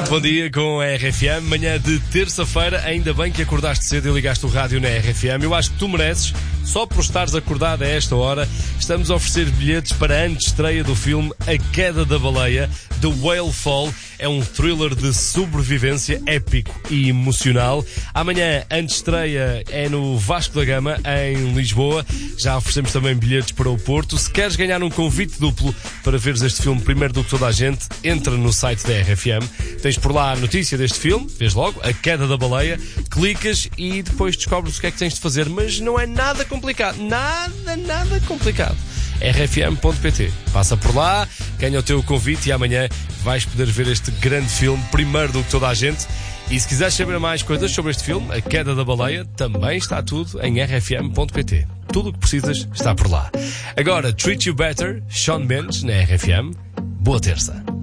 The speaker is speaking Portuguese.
Muito bom dia com a RFM. Manhã de terça-feira, ainda bem que acordaste cedo e ligaste o rádio na RFM. Eu acho que tu mereces, só por estares acordado a esta hora. Estamos a oferecer bilhetes para a antestreia do filme A Queda da Baleia, The Whale Fall. É um thriller de sobrevivência épico e emocional. Amanhã, a antestreia é no Vasco da Gama, em Lisboa. Já oferecemos também bilhetes para o Porto. Se queres ganhar um convite duplo para veres este filme primeiro do que toda a gente, entra no site da RFM. Tens por lá a notícia deste filme, vês logo, A Queda da Baleia, clicas e depois descobres o que é que tens de fazer. Mas não é nada complicado. Nada complicado. rfm.pt. Passa por lá, ganha o teu convite e amanhã vais poder ver este grande filme primeiro do que toda a gente. E se quiseres saber mais coisas sobre este filme, A Queda da Baleia, também está tudo em rfm.pt. Tudo o que precisas está por lá. Agora, Treat You Better, Shawn Mendes, na RFM. Boa terça.